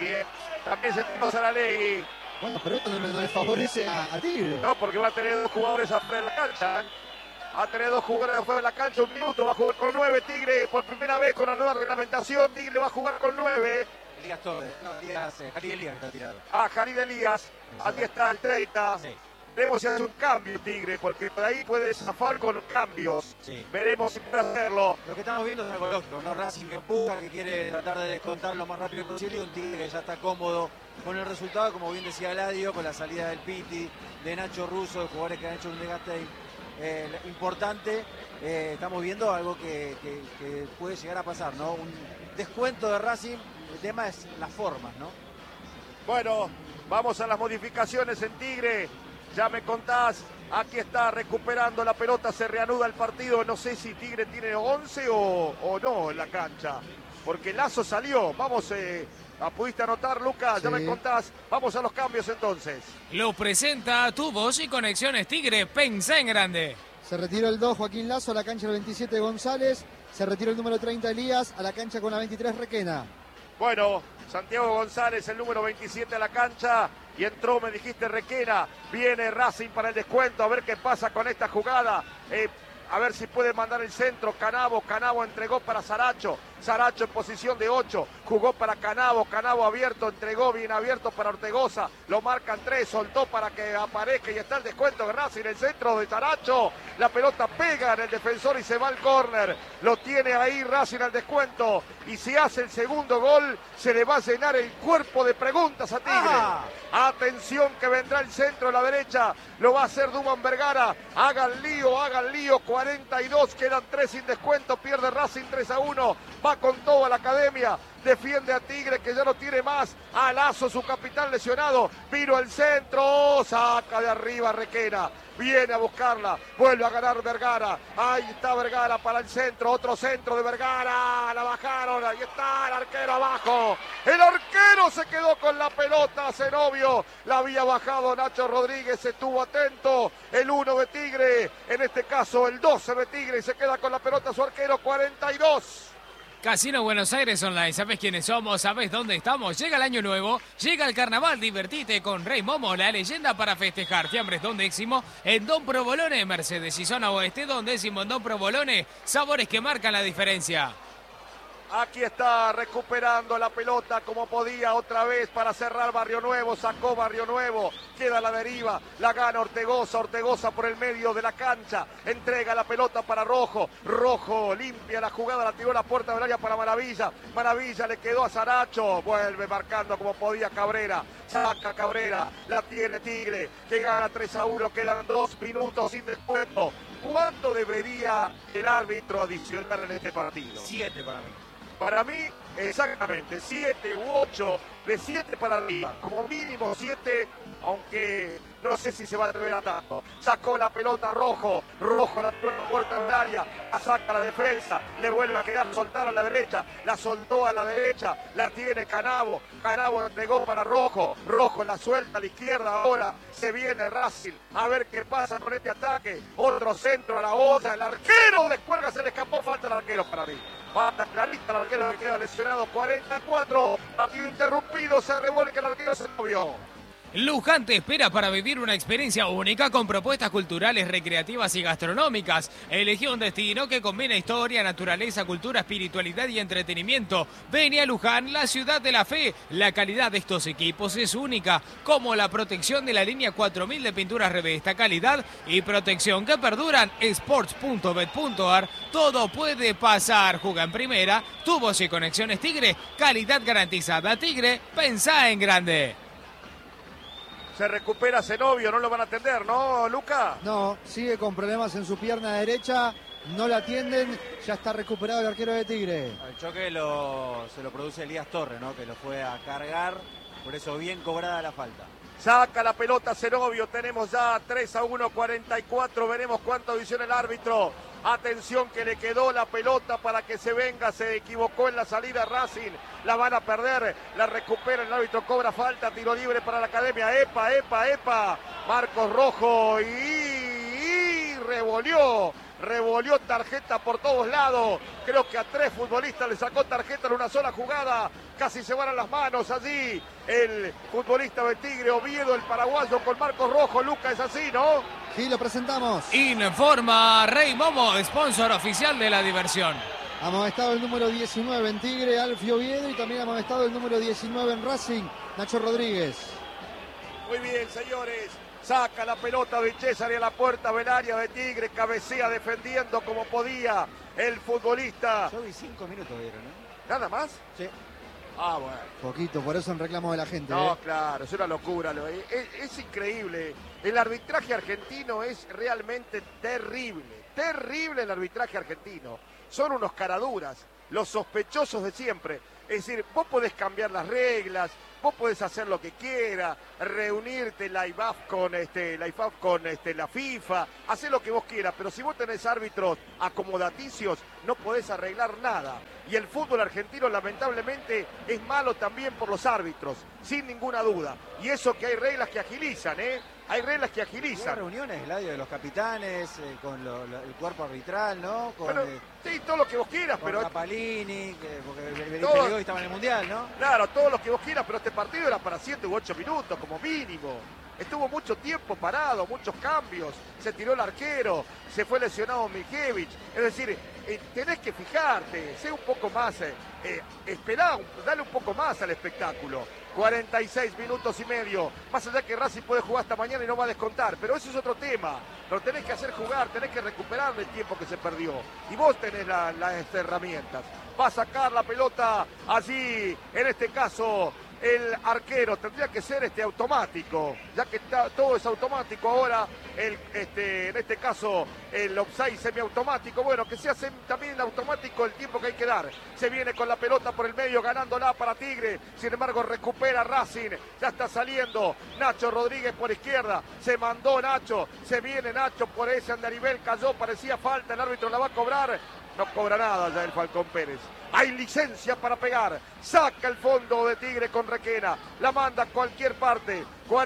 Saralegui, Bueno, pero esto no le favorece a Tigre. No, porque va a tener dos jugadores afuera de la cancha. a tener 2 jugadores afuera de la cancha, 1 minuto, va a jugar con 9 Tigre, por primera vez con la nueva reglamentación, Tigre va a jugar con 9. Elías Torres, no, Jarid Elías está tirado. Jarid Elías, aquí está el 30. Sí. Veremos si hace un cambio Tigre, porque por ahí puede zafar con cambios. Sí. Veremos si puede hacerlo. Lo que estamos viendo es algo lógico, ¿no? Racing que empuja, que quiere tratar de descontar lo más rápido posible, y un Tigre que ya está cómodo con el resultado, como bien decía Eladio, con la salida del Piti, de Nacho Russo, de jugadores que han hecho un desgaste importante. Estamos viendo algo que puede llegar a pasar, ¿no? Un descuento de Racing, el tema es las formas, ¿no? Bueno, vamos a las modificaciones en Tigre. Ya me contás, aquí está recuperando la pelota, se reanuda el partido. No sé si Tigre tiene 11 o no en la cancha, porque Lazo salió. Vamos, ¿pudiste anotar, Lucas? Ya Sí. me contás. Vamos a los cambios entonces. Lo presenta Tu Voz y Conexiones Tigre. Pensá en grande. Se retiró el 2 Joaquín Lazo, a la cancha el 27 González. Se retiró el número 30 Elías, a la cancha con la 23 Requena. Bueno, Santiago González, el número 27 a la cancha. Y entró, me dijiste, Requena. Viene Racing para el descuento. A ver qué pasa con esta jugada. A ver si puede mandar el centro. Canavo entregó para Saracho. Saracho en posición de 8. Jugó para Canavo abierto. Entregó bien abierto para Ortegoza. Lo marcan 3. Soltó para que aparezca. Y está el descuento de Racing. El centro de Saracho. La pelota pega en el defensor y se va al córner. Lo tiene ahí Racing al descuento. Y si hace el segundo gol, se le va a llenar el cuerpo de preguntas a Tigre. Atención que vendrá el centro a la derecha. Lo va a hacer Duban Vergara. Hagan lío. 42. Quedan 3 sin descuento. Pierde Racing 3-1. Va con todo a la academia. Defiende a Tigre que ya no tiene más. A Lazo, su capitán lesionado. Vino el centro. Saca de arriba Requena. Viene a buscarla. Vuelve a ganar Vergara. Ahí está Vergara para el centro. Otro centro de Vergara. La bajaron. Ahí está el arquero abajo. El arquero se quedó con la pelota. Zenobio. La había bajado Nacho Rodríguez. Estuvo atento. El 1 de Tigre. En este caso el 12 de Tigre. Y se queda con la pelota su arquero. 42. Casino Buenos Aires Online, ¿sabes quiénes somos? ¿Sabes dónde estamos? Llega el año nuevo, llega el carnaval, divertite con Rey Momo, la leyenda para festejar. Fiambres Don Décimo en Don Provolone, Mercedes y Zona Oeste, Don Décimo en Don Provolone, sabores que marcan la diferencia. Aquí está recuperando la pelota como podía otra vez para cerrar Barrio Nuevo. Sacó Barrio Nuevo. Queda a la deriva. La gana Ortegoza. Ortegoza por el medio de la cancha. Entrega la pelota para Rojo. Rojo limpia la jugada. La tiró a la puerta del área para Maravilla. Maravilla le quedó a Saracho. Vuelve marcando como podía Cabrera. Saca Cabrera. La tiene Tigre. Que gana 3-1. Quedan 2 minutos sin descuento. ¿Cuánto debería el árbitro adicionar en este partido? 7 para mí. Para mí, exactamente, 7 u 8, de 7 para arriba, como mínimo 7, aunque no sé si se va a atrever a tanto. Sacó la pelota Rojo la puerta del área, la saca la defensa, le vuelve a quedar soltar a la derecha, la soltó a la derecha, la tiene Canavo entregó para Rojo la suelta a la izquierda ahora, se viene Racing, a ver qué pasa con este ataque, otro centro a la olla, el arquero descuelga, se le escapó, falta el arquero para mí. Falta clarita, el arquero que queda lesionado, 44, partido interrumpido, se revuelca el arquero, se movió. Luján te espera para vivir una experiencia única con propuestas culturales, recreativas y gastronómicas. Elegí un destino que combina historia, naturaleza, cultura, espiritualidad y entretenimiento. Vení a Luján, la ciudad de la fe. La calidad de estos equipos es única, como la protección de la línea 4000 de pinturas Revesta, calidad y protección que perduran. Sports.bet.ar, todo puede pasar. Juega en primera, Tu Voz y Conexiones Tigre, calidad garantizada. Tigre, pensá en grande. Se recupera Zenobio, no lo van a atender, ¿no, Luca? No, sigue con problemas en su pierna derecha, no la atienden, ya está recuperado el arquero de Tigre. El choque se lo produce Elías Torres, ¿no? Que lo fue a cargar, por eso bien cobrada la falta. Saca la pelota Zenobio, tenemos ya 3-1, 44, veremos cuánto adiciona el árbitro. Atención que le quedó la pelota para que se venga, se equivocó en la salida Racing, la van a perder, la recupera el árbitro, cobra falta, tiro libre para la academia, epa, Marcos Rojo y revolvió tarjeta por todos lados, creo que a 3 futbolistas le sacó tarjeta en una sola jugada, casi se van a las manos allí el futbolista de Tigre, Oviedo, el paraguayo con Marcos Rojo. Luca, es así, ¿no? Sí, lo presentamos. Informa Rey Momo, sponsor oficial de la diversión. Amonestado el número 19 en Tigre, Alfio Oviedo, y también amonestado el número 19 en Racing, Nacho Rodríguez. Muy bien, señores. Saca la pelota de César a la puerta del área de Tigre. Cabecea defendiendo como podía el futbolista. Yo vi 5 minutos, ¿vieron? ¿Nada más? Sí. Ah, bueno. Poquito, por eso en reclamo de la gente. No, claro, es una locura. Es increíble. El arbitraje argentino es realmente terrible. Terrible el arbitraje argentino. Son unos caraduras, los sospechosos de siempre. Es decir, vos podés cambiar las reglas, vos podés hacer lo que quieras, reunirte la IBAF con la FIFA, hacer lo que vos quieras, pero si vos tenés árbitros acomodaticios, no podés arreglar nada. Y el fútbol argentino, lamentablemente, es malo también por los árbitros, sin ninguna duda. Y eso que hay reglas que agilizan, ¿eh? Hay reglas que agilizan. Hay reuniones, Gladio, de los capitanes, con el cuerpo arbitral, ¿no? Con, sí, todo lo que vos quieras, con pero... Capalini, porque Beligoi estaba en el Mundial, ¿no? Claro, todo lo que vos quieras, pero este partido era para 7 u 8 minutos, como mínimo. Estuvo mucho tiempo parado, muchos cambios, se tiró el arquero, se fue lesionado Miljevich. Es decir, tenés que fijarte, sé un poco más, esperá, dale un poco más al espectáculo. 46 minutos y medio, más allá que Racing puede jugar hasta mañana y no va a descontar, pero eso es otro tema. Lo tenés que hacer jugar, tenés que recuperar el tiempo que se perdió. Y vos tenés las herramientas. Va a sacar la pelota allí, en este caso... El arquero tendría que ser automático, ya que todo es automático ahora, en este caso el offside semiautomático, bueno, que se hace también automático el tiempo que hay que dar. Se viene con la pelota por el medio, ganándola para Tigre, sin embargo recupera Racing, ya está saliendo Nacho Rodríguez por izquierda, se mandó Nacho, se viene Nacho por ese andarivel, cayó, parecía falta, el árbitro la va a cobrar. No cobra nada ya el Falcón Pérez. Hay licencia para pegar. Saca el fondo de Tigre con Requena. La manda a cualquier parte.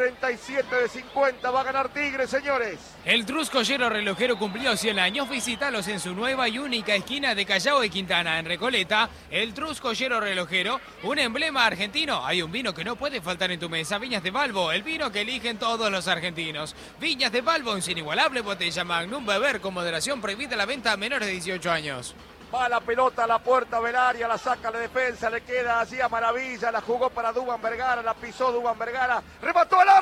47 de 50. Va a ganar Tigre, señores. El Truscollero Relojero cumplió 100 años. Visítalos en su nueva y única esquina de Callao y Quintana, en Recoleta. El Truscollero Relojero, un emblema argentino. Hay un vino que no puede faltar en tu mesa. Viñas de Balbo, el vino que eligen todos los argentinos. Viñas de Balbo, en su inigualable botella Magnum. Beber con moderación, prohibida la venta a menores de 18 años. Va la pelota a la puerta del área, la saca la defensa, le queda allí a Maravilla, la jugó para Duván Vergara, la pisó Duván Vergara, remató al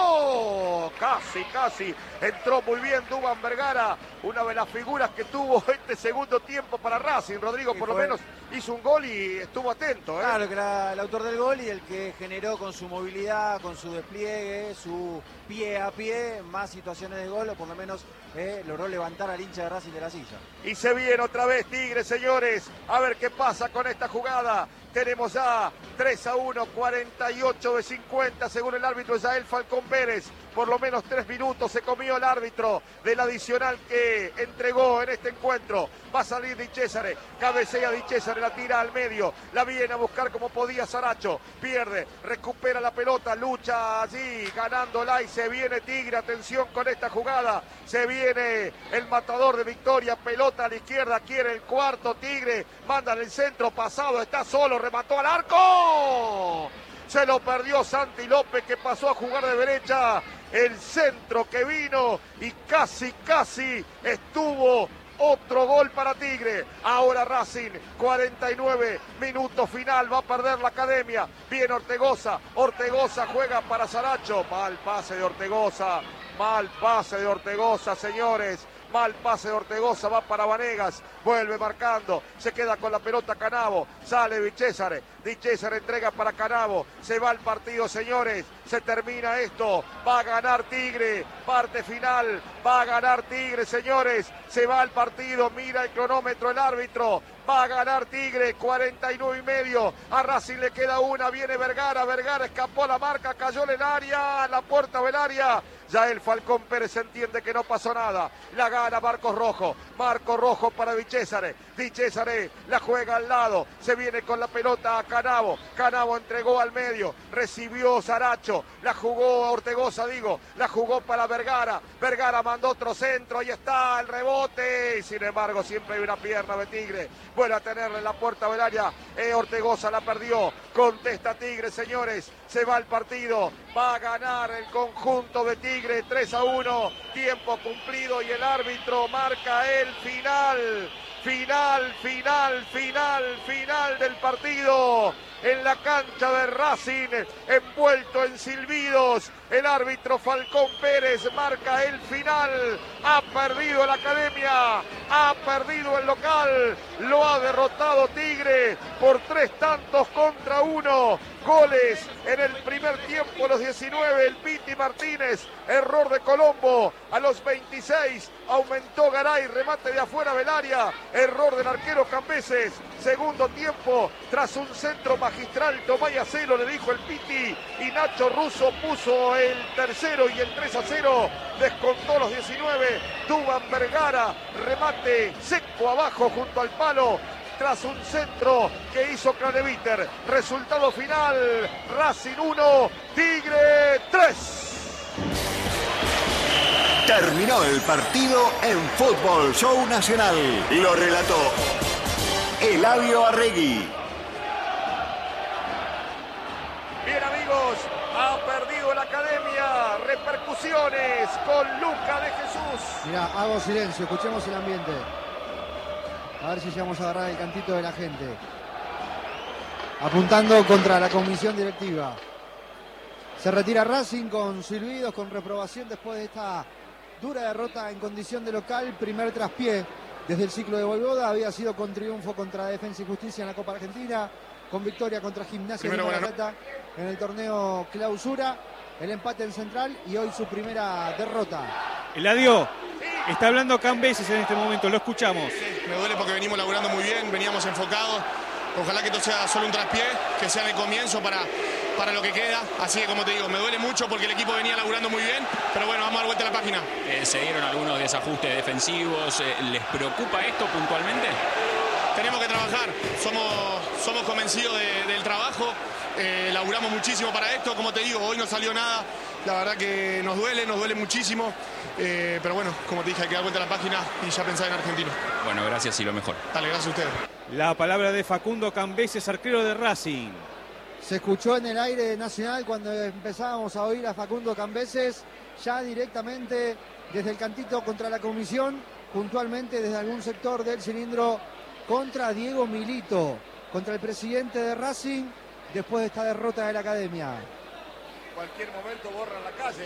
arco, casi, entró muy bien Duván Vergara, una de las figuras que tuvo este segundo tiempo para Racing. Rodrigo por lo menos hizo un gol y estuvo atento. Claro, que era el autor del gol y el que generó con su movilidad, con su despliegue, su pie a pie, más situaciones de gol, o por lo menos logró levantar al hincha de Racing de la silla. Y se viene otra vez Tigre, señores, a ver qué pasa con esta jugada. Tenemos ya 3-1, 48 de 50 según el árbitro Yael Falcón Pérez. Por lo menos 3 minutos se comió el árbitro del adicional que entregó en este encuentro. Va a salir Di Cesare, cabecea Di Cesare, la tira al medio, la viene a buscar como podía Saracho, pierde, recupera la pelota, lucha allí, ganándola y se viene Tigre. Atención con esta jugada, se viene el matador de Victoria, pelota a la izquierda, quiere el cuarto Tigre, manda en el centro, pasado, está solo, remató al arco. Se lo perdió Santi López, que pasó a jugar de derecha. El centro que vino y casi estuvo otro gol para Tigre. Ahora Racing, 49 minutos final, va a perder la Academia. Viene Ortegoza, Ortegoza juega para Saracho. Mal pase de Ortegoza, señores. Mal pase de Ortegoza, va para Vanegas, vuelve marcando, se queda con la pelota Canavo, sale Di Cesare entrega para Canavo, se va el partido, señores, se termina esto, va a ganar Tigre, parte final, va a ganar Tigre, señores, se va el partido, mira el cronómetro el árbitro, va a ganar Tigre, 49 y medio, a Racing le queda una, viene Vergara, escapó a la marca, cayó en el área, la puerta del área, ya el Falcón Pérez entiende que no pasó nada, la gana Marcos Rojo para Di Cesare la juega al lado, se viene con la pelota a Canavo entregó al medio, recibió Saracho, la jugó Ortegoza, la jugó para Vergara mandó otro centro, ahí está el rebote, sin embargo siempre hay una pierna de Tigre, vuelve a tenerle en la puerta del área, Ortegoza la perdió, contesta Tigre, señores, se va el partido, va a ganar el conjunto de Tigre. Tigre 3-1, tiempo cumplido y el árbitro marca el final. Final del partido. En la cancha de Racing, envuelto en silbidos, el árbitro Falcón Pérez marca el final. Ha perdido la Academia, ha perdido el local, lo ha derrotado Tigre por 3-1. Goles en el primer tiempo, a los 19, el Piti Martínez, error de Colombo. A los 26 aumentó Garay, remate de afuera del área, error del arquero Cambeses. Segundo tiempo, tras un centro magistral, Tomaya Celo, le dijo el Piti, y Nacho Russo puso el tercero y el 3-0, descontó los 19. Duván Vergara, remate seco abajo junto al palo, tras un centro que hizo Craneviter. Resultado final, Racing 1, Tigre 3. Terminó el partido en Fútbol Show Nacional. Lo relató Eladio Arregui. Bien, amigos, ha perdido la Academia. Repercusiones con Luca de Jesús. Mirá, hago silencio, escuchemos el ambiente. A ver si llegamos a agarrar el cantito de la gente. Apuntando contra la comisión directiva. Se retira Racing con silbidos, con reprobación después de esta dura derrota en condición de local. Primer traspié desde el ciclo de Voivoda. Había sido con triunfo contra Defensa y Justicia en la Copa Argentina, con victoria contra Gimnasia de La Plata en el torneo Clausura, el empate en Central y hoy su primera derrota. Eladio, está hablando Cambeses en este momento, lo escuchamos. Me duele porque venimos laburando muy bien, veníamos enfocados. Ojalá que esto sea solo un traspié, que sea el comienzo para lo que queda. Así que, como te digo, me duele mucho porque el equipo venía laburando muy bien. Pero bueno, vamos a dar vuelta a la página. Se dieron algunos desajustes defensivos. ¿Les preocupa esto puntualmente? Tenemos que trabajar. Somos convencidos del trabajo. Laburamos muchísimo para esto. Como te digo, hoy no salió nada. La verdad que nos duele muchísimo. Pero bueno, como te dije, hay que dar vuelta a la página y ya pensar en Argentino. Bueno, gracias y lo mejor. Dale, gracias a ustedes. La palabra de Facundo Cambeses, arquero de Racing. Se escuchó en el aire nacional cuando empezábamos a oír a Facundo Cambeses, ya directamente desde el cantito contra la comisión, puntualmente desde algún sector del cilindro contra Diego Milito, contra el presidente de Racing, después de esta derrota de la Academia. En cualquier momento borran la calle.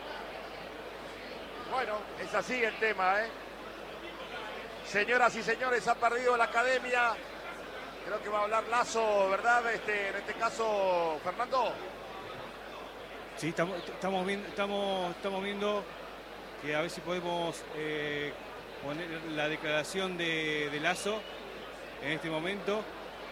Bueno, es así el tema, ¿eh? Señoras y señores, ha perdido la Academia. Creo que va a hablar Lazo, ¿verdad? En este caso, Fernando. Sí, estamos viendo que a ver si podemos poner la declaración de Lazo en este momento.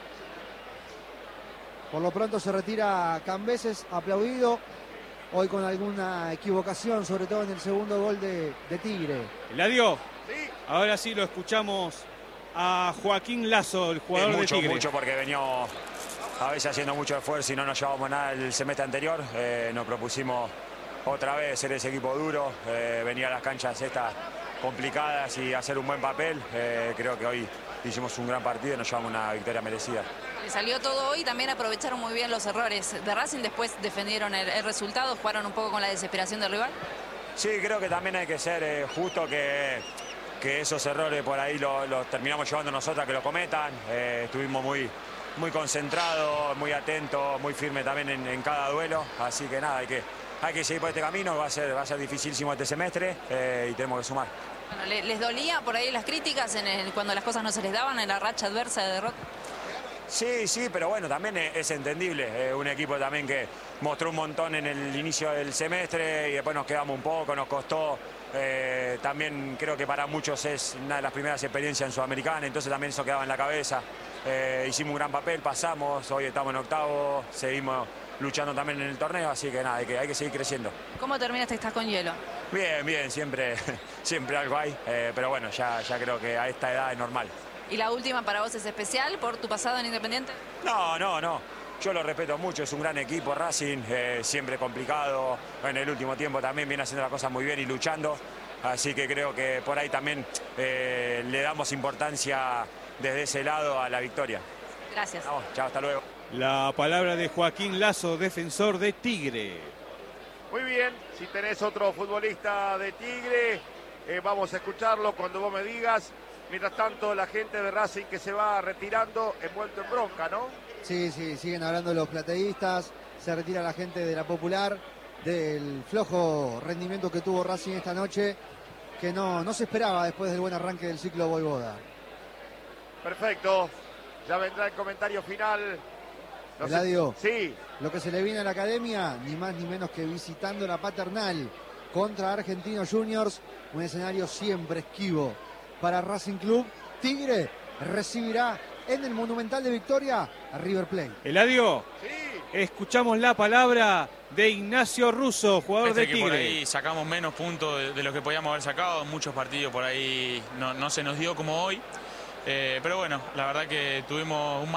Por lo pronto se retira Cambeses, aplaudido. Hoy con alguna equivocación, sobre todo en el segundo gol de Tigre. Eladio, Sí. ahora sí lo escuchamos a Joaquín Lazo, el jugador de Tigre. Mucho porque veníamos a veces haciendo mucho esfuerzo y no nos llevábamos nada el semestre anterior. Nos propusimos otra vez ser ese equipo duro, venir a las canchas estas complicadas y hacer un buen papel. Creo que hoy hicimos un gran partido y nos llevamos una victoria merecida. Le salió todo hoy, también aprovecharon muy bien los errores de Racing, después defendieron el resultado, jugaron un poco con la desesperación del rival. Sí, creo que también hay que ser justo que esos errores por ahí los terminamos llevando nosotros a que lo cometan. Estuvimos muy concentrados, muy atentos, muy firmes también en cada duelo. Así que nada, hay que seguir por este camino, va a ser dificilísimo este semestre y tenemos que sumar. Bueno, ¿les dolía por ahí las críticas cuando las cosas no se les daban en la racha adversa de derrota? Sí, pero bueno, también es entendible. Un equipo también que mostró un montón en el inicio del semestre y después nos quedamos un poco, nos costó. También creo que para muchos es una de las primeras experiencias en Sudamericana, entonces también eso quedaba en la cabeza. Hicimos un gran papel, pasamos, hoy estamos en octavo, seguimos luchando también en el torneo, así que nada, hay que seguir creciendo. ¿Cómo terminaste? ¿Estás con hielo? Bien, siempre algo hay, pero bueno, ya creo que a esta edad es normal. ¿Y la última para vos es especial por tu pasado en Independiente? No. Yo lo respeto mucho, es un gran equipo Racing, siempre complicado. En el último tiempo también viene haciendo las cosas muy bien y luchando. Así que creo que por ahí también le damos importancia desde ese lado a la victoria. Gracias. Chao, hasta luego. La palabra de Joaquín Lazo, defensor de Tigre. Muy bien, si tenés otro futbolista de Tigre, vamos a escucharlo cuando vos me digas. Mientras tanto, la gente de Racing que se va retirando, envuelto en bronca, ¿no? Sí, siguen hablando los plateístas, se retira la gente de la Popular, del flojo rendimiento que tuvo Racing esta noche, que no se esperaba después del buen arranque del ciclo Voivoda. Perfecto, ya vendrá el comentario final. Eladio, sí. Lo que se le viene a la academia, ni más ni menos que visitando la Paternal contra Argentinos Juniors, un escenario siempre esquivo para Racing Club. Tigre recibirá en el Monumental de Victoria a River Plate. Eladio, escuchamos la palabra de Ignacio Russo, jugador de Tigre. Por ahí sacamos menos puntos de lo que podíamos haber sacado. Muchos partidos por ahí no se nos dio como hoy. Pero bueno, la verdad que tuvimos un